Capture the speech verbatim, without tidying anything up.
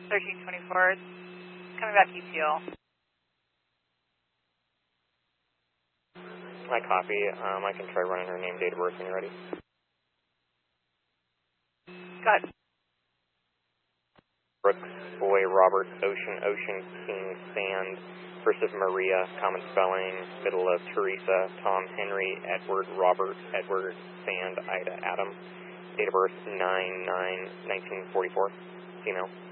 thirteen twenty-four, coming back E T L. I copy. Um, I can try running her name, date of birth when you're ready. Got it. Brooks, Boy, Robert, Ocean, Ocean, King, Sand, first of Maria, common spelling, middle of Teresa, Tom, Henry, Edward, Robert, Edward, Sand, Ida, Adam, date of birth nine nine nineteen forty-four, female.